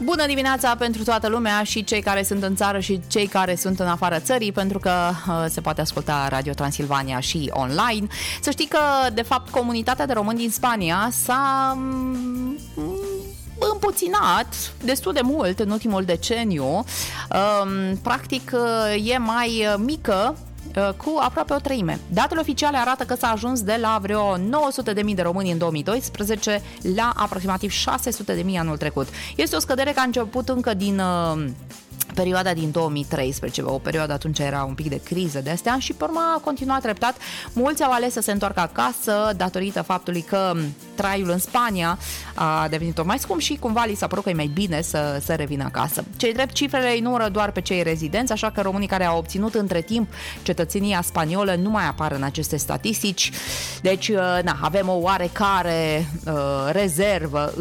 Bună dimineața pentru toată lumea, și cei care sunt în țară și cei care sunt în afara țării, pentru că se poate asculta Radio Transilvania și online. Să știi că, de fapt, comunitatea de români din Spania s-a împuținat destul de mult în ultimul deceniu. Practic e mai mică cu aproape o treime. Datele oficiale arată că s-a ajuns de la vreo 900.000 de români în 2012 la aproximativ 600.000 anul trecut. Este o scădere care a început încă din perioada din 2013, o perioadă atunci era un pic de criză de astea, și pe urmă a continuat treptat. Mulți au ales să se întoarcă acasă datorită faptului că traiul în Spania a devenit tot mai scump și cumva li s-a părut că e mai bine să revină acasă. Cei drept, cifrele îi numără doar pe cei rezidenți, așa că românii care au obținut între timp cetățenia spaniolă nu mai apar în aceste statistici. Deci, avem o oarecare rezervă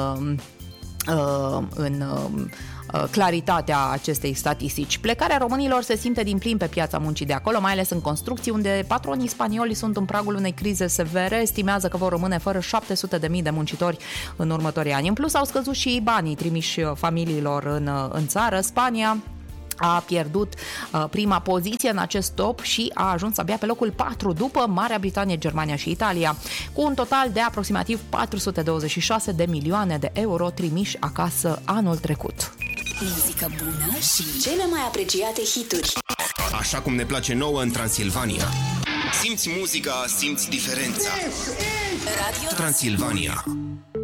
în claritatea acestei statistici. Plecarea românilor se simte din plin pe piața muncii de acolo, mai ales în construcții, unde patronii spanioli sunt în pragul unei crize severe. Estimează că vor rămâne fără 700.000 de muncitori în următorii ani. În plus, au scăzut și banii trimiși familiilor în țară. Spania a pierdut prima poziție în acest top și a ajuns abia pe locul 4 după Marea Britanie, Germania și Italia, cu un total de aproximativ 426 de milioane de euro trimiși acasă anul trecut. Muzică bună și cele mai apreciate hituri. Așa cum ne place nouă în Transilvania. Simți muzica, simți diferența. Radio Transilvania.